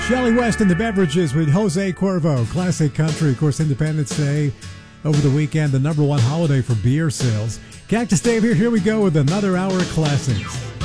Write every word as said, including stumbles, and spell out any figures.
Shelly West and the Beverages with Jose Cuervo. Classic country. Of course, Independence Day over the weekend, the number one holiday for beer sales. Cactus Dave here. Here we go with another hour of classics.